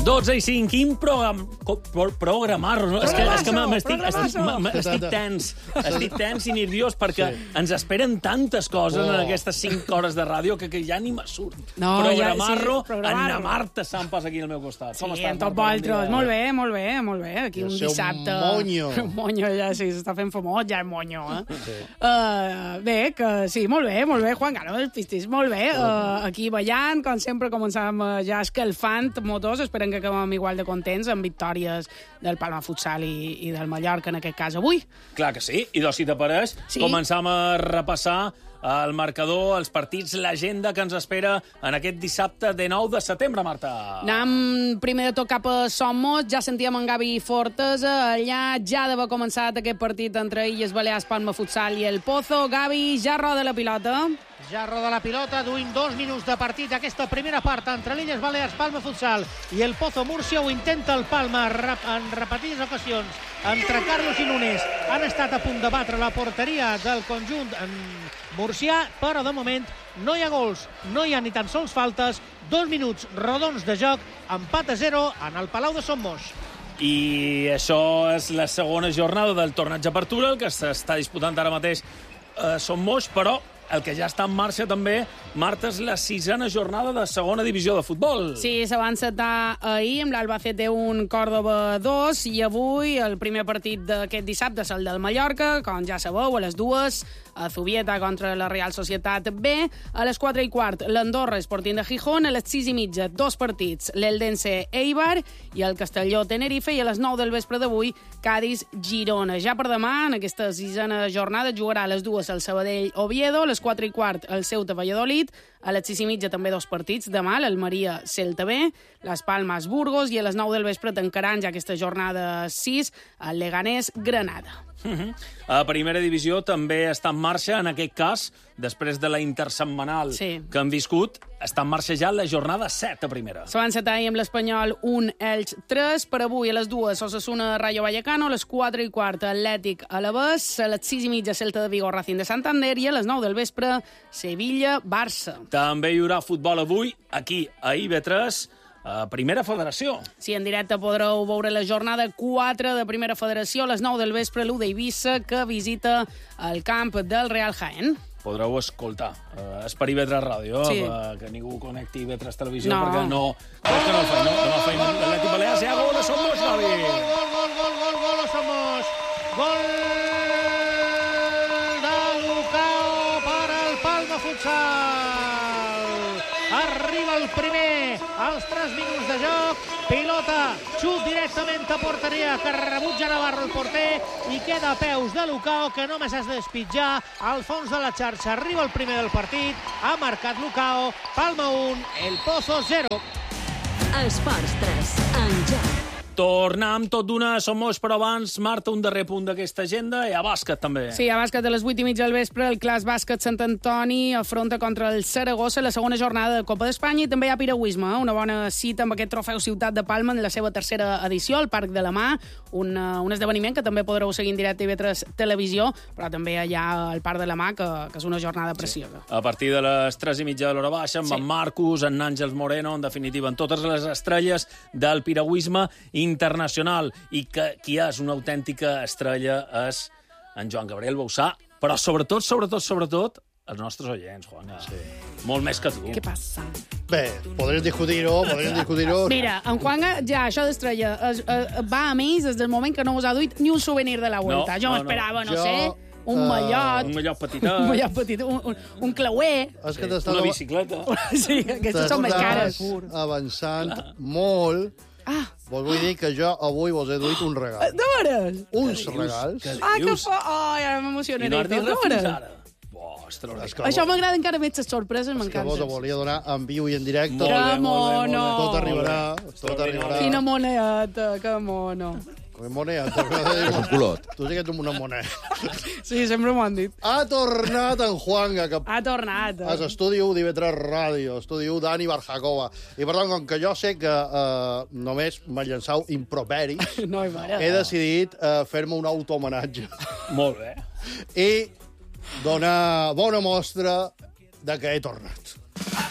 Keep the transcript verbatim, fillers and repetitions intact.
dotze i cinc, quin program... Pro, programar no? És que, és que m'estic estic, estic tens, estic tens i nerviós perquè sí. ens esperen tantes coses oh. en aquestes cinc hores de ràdio que, que ja ni me surt. No, programar-lo, ja, sí, Anna Marta Sampas aquí al meu costat. Com sí, estàs, amb tot vosaltres. Molt bé, molt bé, molt bé. Aquí un dissabte... monyo. Monyo, ja, sí, s'està fent famós, ja és monyo, eh? Sí. Uh, bé, que sí, molt bé, molt bé, Juan Carlos Pistis, molt bé. Uh, aquí ballant, com sempre, començàvem uh, ja escalfant motors, esperem que acabem igual de contents amb victòries del Palma Futsal i, i del Mallorca, en aquest cas, avui. Clar que sí, i doncs, si t'apareix, sí. començam a repassar el marcador, els partits, l'agenda que ens espera en aquest dissabte de nou de setembre, Marta. Anem primer de tot cap a Somos, ja sentíem en Gavi Fortesa, allà ja d'haver començat aquest partit entre Illes Balears, Palma Futsal i el Pozo. Gavi, ja roda la pilota. Ja roda la pilota, duint dos minuts de partit aquesta primera part entre l'Illes Balears, Palma Futsal i el Pozo Múrcia. Ho intenta el Palma en repetides ocasions entre Carlos i Núñez. Han estat a punt de batre la porteria del conjunt murcià, però de moment no hi ha gols, no hi ha ni tan sols faltes. Dos minuts rodons de joc, empat a zero en el Palau de Somos. I això és la segona jornada del torneig Apertura, el que s'està disputant ara mateix a Somos, però el que ja està en marxa també, Marta, és la sisena jornada de segona divisió de futbol. Sí, se va encetar ahir amb l'Albacete un, Córdoba dos, i avui el primer partit d'aquest dissabte és el del Mallorca, com ja sabeu, a les dues, a Zubieta contra la Real Societat B, a les quatre i quart l'Andorra Sporting de Gijón, a les sis i mitja dos partits, l'Eldense Eibar i el Castelló Tenerife, i a les nou del vespre d'avui Cádiz Girona. Ja per demà, en aquesta sisena jornada, jugarà a les dues el Sabadell Oviedo, a les quatre i quart el Ceuta Valladolid, a les sis i mitja també dos partits, demà l'Almeria Celta B, les Palmes Burgos, i a les nou del vespre tancaran ja aquesta jornada sis el Leganés Granada. Uh-huh. A primera divisió també està en marxa, en aquest cas, després de la intersetmanal sí. que han viscut, està en marxa ja la jornada set a primera. Se va encetar ahir amb l'Espanyol un Elx tres, per avui a les dues Osasuna Rayo Vallecano, a les quatre i quart Atlètic Alavés, a les sis i mitja Celta de Vigo Racing de Santander, i a les nou del vespre Sevilla Barça. També hi haurà futbol avui, aquí a I B tres, a Primera Federació. Sí, en directe podreu veure la jornada quatre de Primera Federació, a les nou del vespre l'U d'Eivissa, que visita el camp del Real Jaén. Podreu escoltar. Uh, és per I B tres Ràdio, sí. uh, que ningú connecti I B tres Televisió, no. perquè no... Crec que no el fa, no, no fa l'Atlètic Balears. Hi ha gol a Somos, Gavi! Gol, gol, gol, gol, gol, gol a Somos! Gol de Lucao per al Palma Futsal! Arriba el primer, als tres minuts de joc, pilota, xut directament a porteria, que rebutja Navarro el porter, i queda a peus de Lucao, que només has de despitjar al fons de la xarxa. Arriba el primer del partit, ha marcat Lucao, Palma un, el Pozo zero. Esports tres, en joc. Tornem tot d'una Somos, però abans, Marta, un darrer punt d'aquesta agenda, i a bàsquet també. Sí, a bàsquet a les vuit i mitja del vespre, el Clas Bàsquet Sant Antoni afronta contra el Saragossa la segona jornada de Copa d'Espanya, i també hi ha piragüisme, una bona cita amb aquest trofeu Ciutat de Palma en la seva tercera edició, al Parc de la Mà, un, un esdeveniment que també podreu seguir en directe a I B tres Televisió, però també allà al Parc de la Mà, que, que és una jornada preciosa. Sí. A partir de les tres i mitja de l'hora baixa, amb sí. en Marcus, en Àngels Moreno, en definitiva, en totes les estrelles del piragüisme internacional, i que qui és una autèntica estrella és en Joan Gabriel Bausà, però sobretot, sobretot, sobretot, els nostres oients, Juan. Sí. Molt més que tu. Què passa? Bé, podríem discutir-ho, podríem discutir-ho. Mira, en Juan, ja, això d'estrella, es, es, va a més des del moment que no us ha duit ni un souvenir de la Vuelta. No, jo no, m'esperava, no, no sé... Jo... Un uh, mallot. Un mallot petitet. Un mallot petitet. Un, un, un clauer. És que sí, una bicicleta. Sí, aquestes són més cares. Avançant Clar. molt. Ah. Vos vull dir que jo avui vos he duit un regal. De veres? Uns regals. Ah, que fa... Oh, ja m'emocionaré. I no has dit res fins ara. Això m'agrada encara més, les sorpreses, m'encanta. És que vos ho volia donar en viu i en directe. Que mono. Tot arribarà. Tot arribarà. Quina monedeta, que mono. Com moneda. És un culot. Tu sí que ets una moneda. Sí, sempre m'ho han dit. Ha tornat en Juanga. Que... Ha tornat. És estudi u d'I B tres Ràdio, estudi u d'Ani Barjakova. I per tant, com que jo sé que uh, només me llançau improperi, no, he decidit uh, fer-me un autohomenatge. Molt bé. I donar bona mostra de que he tornat.